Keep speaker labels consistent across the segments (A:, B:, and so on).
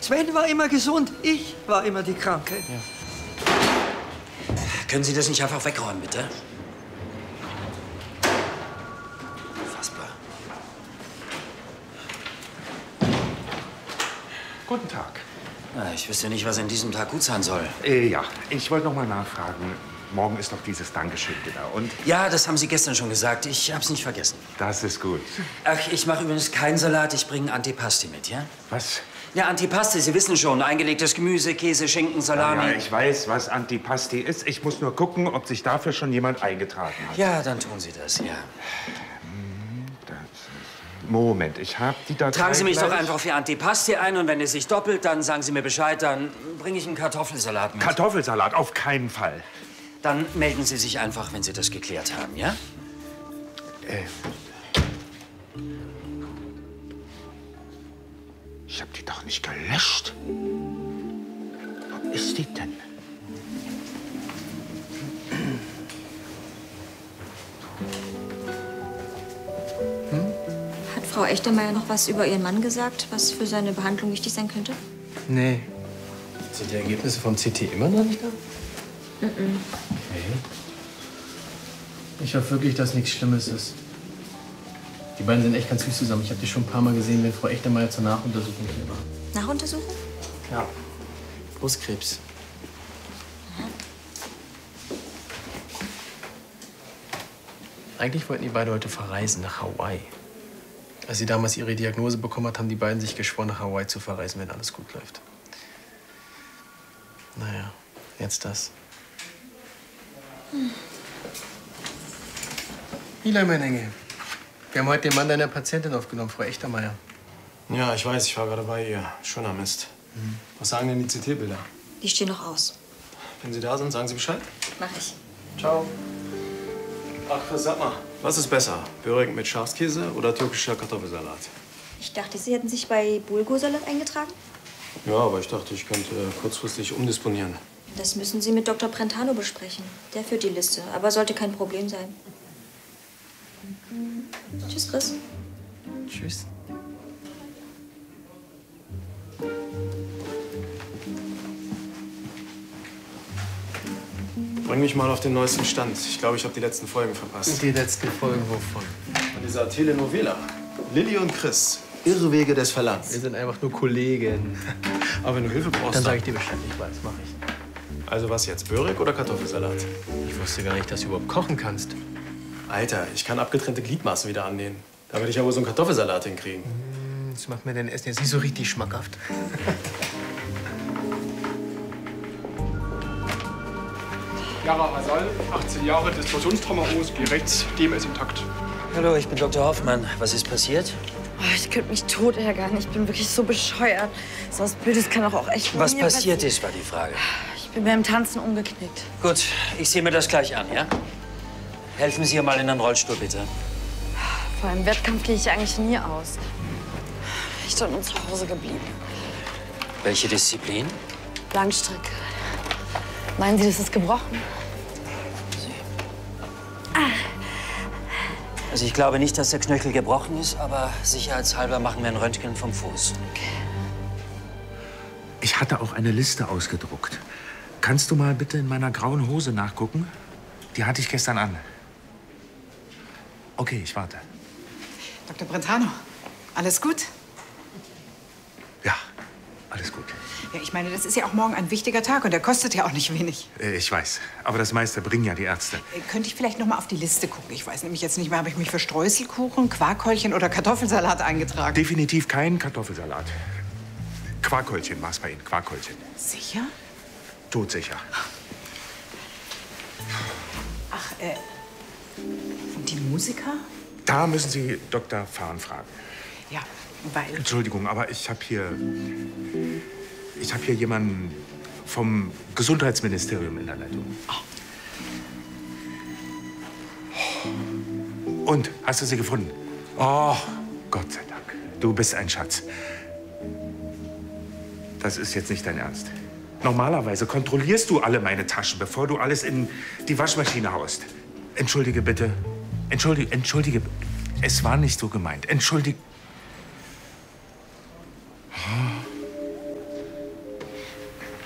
A: Sven war immer gesund, ich war immer die Kranke.
B: Ja. Können Sie das nicht einfach wegräumen, bitte? Unfassbar.
C: Guten Tag.
B: Na, ich wüsste nicht, was an diesem Tag gut sein soll.
C: Ja, ich wollte noch mal nachfragen. Morgen ist doch dieses Dankeschön-Dinner und...
B: Ja, das haben Sie gestern schon gesagt. Ich hab's nicht vergessen.
C: Das ist gut.
B: Ach, ich mache übrigens keinen Salat. Ich bringe Antipasti mit, ja?
C: Was?
B: Ja, Antipasti, Sie wissen schon. Eingelegtes Gemüse, Käse, Schinken, Salami.
C: Ja, ich weiß, was Antipasti ist. Ich muss nur gucken, ob sich dafür schon jemand eingetragen hat.
B: Ja, dann tun Sie das, ja.
C: Moment, ich habe die Datei.
B: Tragen Sie mich
C: gleich.
B: doch einfach für Antipasti ein und wenn es sich doppelt, dann sagen Sie mir Bescheid, dann bringe ich einen Kartoffelsalat mit.
C: Kartoffelsalat, auf keinen Fall.
B: Dann melden Sie sich einfach, wenn Sie das geklärt haben, ja?
C: Ich habe die doch nicht gelöscht. Wo ist die denn?
D: Hat Frau Echtermeier noch was über ihren Mann gesagt, was für seine Behandlung wichtig sein könnte?
E: Nee. Sind die Ergebnisse vom CT immer noch nicht da? Okay. Ich hoffe wirklich, dass nichts Schlimmes ist. Die beiden sind echt ganz süß zusammen. Ich habe die schon ein paar Mal gesehen, wenn Frau Echtermeier zur Nachuntersuchung hier war.
D: Nachuntersuchung?
E: Ja. Brustkrebs. Eigentlich wollten die beide heute verreisen nach Hawaii. Als sie damals ihre Diagnose bekommen hat, haben die beiden sich geschworen, nach Hawaii zu verreisen, wenn alles gut läuft. Naja, jetzt das. Eli, mein Engel. Wir haben heute den Mann deiner Patientin aufgenommen, Frau Echtermeier.
F: Ja, ich weiß, ich war gerade bei ihr. Schöner Mist. Was sagen denn die CT-Bilder?
D: Die stehen noch aus.
F: Wenn Sie da sind, sagen Sie Bescheid.
D: Mach ich.
F: Ciao. Ach, sag mal, was ist besser? Börek mit Schafskäse oder türkischer Kartoffelsalat?
D: Ich dachte, Sie hätten sich bei Bulgursalat eingetragen.
F: Ja, aber ich dachte, ich könnte kurzfristig umdisponieren.
D: Das müssen Sie mit Dr. Brentano besprechen. Der führt die Liste, aber sollte kein Problem sein. Tschüss, Chris.
E: Tschüss.
F: Bring mich mal auf den neuesten Stand. Ich glaube, ich habe die letzten Folgen verpasst.
E: Die letzten Folgen wovon?
F: Von dieser Telenovela. Lilly und Chris. Irrwege des Verlangens.
E: Wir sind einfach nur Kollegen.
F: Aber wenn du Hilfe brauchst,
E: Dann sage ich dir Bescheid. Ich weiß, mach ich.
F: Also was jetzt, Börek oder Kartoffelsalat?
E: Ich wusste gar nicht, dass du überhaupt kochen kannst.
F: Alter, ich kann abgetrennte Gliedmaßen wieder annähen. Da würde ich aber so einen Kartoffelsalat hinkriegen.
E: Das macht mir dein Essen jetzt nicht so richtig schmackhaft.
G: Jara Hasal, 18 Jahre, Distorsionstraumaros, geh rechts, DMS intakt.
B: Hallo, ich bin Dr. Hoffmann. Was ist passiert?
H: Oh, ich könnte mich tot ärgern. Ich bin wirklich so bescheuert. So was Blödes kann auch echt
B: Was
H: mir
B: passiert ist, war die Frage.
H: Ich bin beim Tanzen umgeknickt.
B: Gut, ich sehe mir das gleich an, ja? Helfen Sie ihr mal in den Rollstuhl, bitte.
H: Vor einem Wettkampf gehe ich eigentlich nie aus. Ich bin nur zu Hause geblieben.
B: Welche Disziplin?
H: Langstrecke. Meinen Sie, das ist gebrochen?
B: Also ich glaube nicht, dass der Knöchel gebrochen ist, aber sicherheitshalber machen wir ein Röntgen vom Fuß.
C: Ich hatte auch eine Liste ausgedruckt. Kannst du mal bitte in meiner grauen Hose nachgucken? Die hatte ich gestern an. Okay, ich warte.
I: Dr. Brentano, alles gut?
C: Ja, alles gut.
I: Ja, ich meine, das ist ja auch morgen ein wichtiger Tag und der kostet ja auch nicht wenig.
C: Ich weiß, aber das meiste bringen ja die Ärzte.
I: Könnte ich vielleicht noch mal auf die Liste gucken? Ich weiß nämlich jetzt nicht mehr, habe ich mich für Streuselkuchen, Quarkhäulchen oder Kartoffelsalat eingetragen?
C: Definitiv kein Kartoffelsalat. Quarkhäulchen war es bei Ihnen, Quarkhäulchen.
I: Sicher?
C: Todsicher.
I: Ach, und die Musiker?
C: Da müssen Sie Dr. Fahn fragen.
I: Ja, weil...
C: Entschuldigung, aber ich habe hier jemanden vom Gesundheitsministerium in der Leitung. Und, hast du sie gefunden? Oh, Gott sei Dank. Du bist ein Schatz. Das ist jetzt nicht dein Ernst. Normalerweise kontrollierst du alle meine Taschen, bevor du alles in die Waschmaschine haust. Entschuldige bitte. Entschuldige. Es war nicht so gemeint. Entschuldige.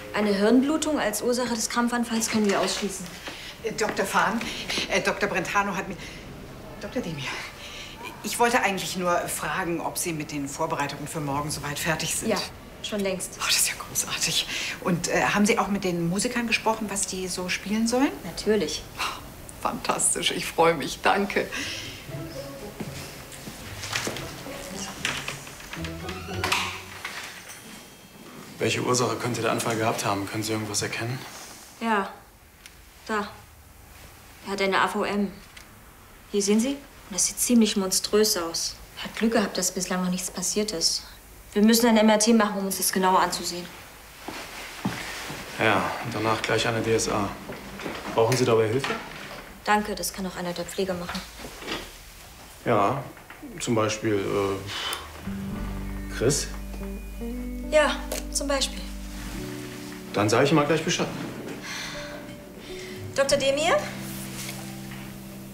D: Eine Hirnblutung als Ursache des Krampfanfalls können wir ausschließen.
I: Dr. Fahn, Dr. Brentano hat mir... Dr. Demir, ich wollte eigentlich nur fragen, ob Sie mit den Vorbereitungen für morgen soweit fertig sind.
D: Ja, schon längst.
I: Oh, das ist ja großartig. Und haben Sie auch mit den Musikern gesprochen, was die so spielen sollen?
D: Natürlich.
I: Oh, fantastisch, ich freue mich. Danke.
F: Welche Ursache könnte der Anfall gehabt haben? Können Sie irgendwas erkennen?
D: Ja, da. Er hat eine AVM. Hier sehen Sie? Das sieht ziemlich monströs aus. Er hat Glück gehabt, dass bislang noch nichts passiert ist. Wir müssen ein MRT machen, um uns das genauer anzusehen.
F: Ja, und danach gleich eine DSA. Brauchen Sie dabei Hilfe?
D: Danke, das kann auch einer der Pfleger machen.
F: Ja, zum Beispiel Chris.
D: Ja, zum Beispiel.
F: Dann sage ich ihm mal gleich Bescheid.
D: Dr. Demir?